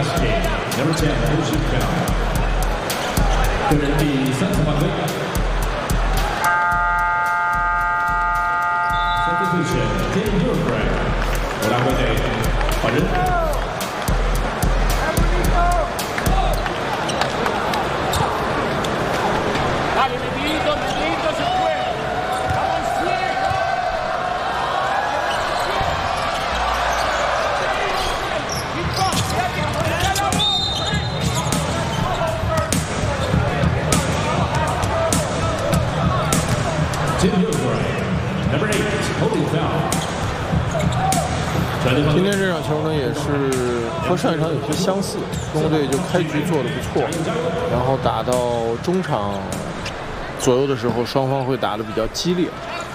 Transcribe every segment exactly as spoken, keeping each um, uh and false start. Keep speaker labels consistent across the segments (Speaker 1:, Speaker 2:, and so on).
Speaker 1: West team, number ten, Hu Shifeng. 个人第三次犯规。Substitution, Tim Gilbreth. 国家队队换人。
Speaker 2: 今天这场球呢，也是和上一场有些相似，中国队就开局做得不错，然后打到中场左右的时候，双方会打得比较激烈。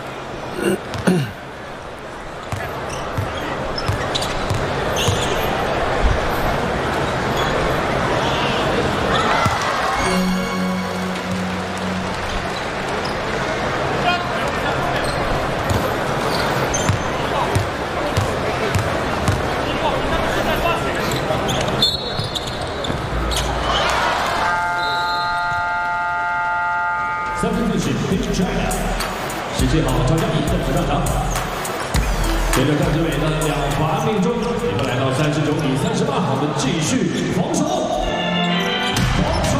Speaker 1: 十七号赵佳怡正式上场，随着赵继伟的两罚命中，我们来到三十九比三十八，我们继续防守，防守。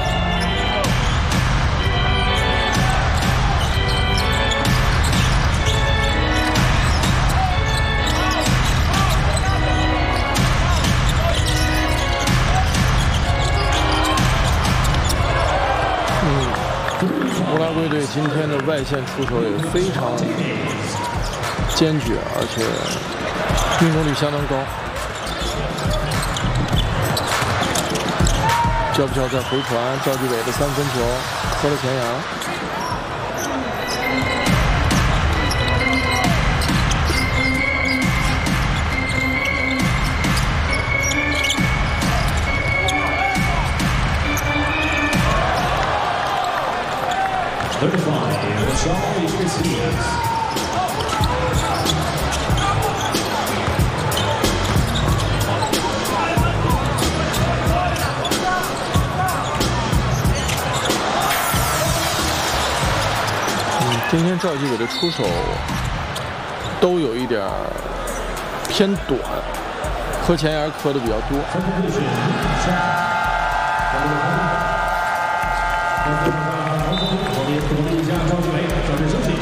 Speaker 2: 乌拉圭队今天的外线出手也非常坚决，而且命中率相当高。教不教在回传，赵继伟的三分球磕了前沿。
Speaker 1: thirty-five, Charlie Christines.
Speaker 2: 嗯，今天赵继伟的出手都有一点偏短，磕前沿磕的比较多。
Speaker 1: 我们鼓励一下赵继伟，早点休息。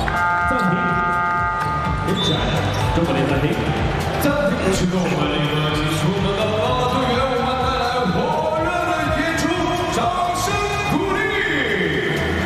Speaker 1: 中国联暂停，暂停时刻，我们一个。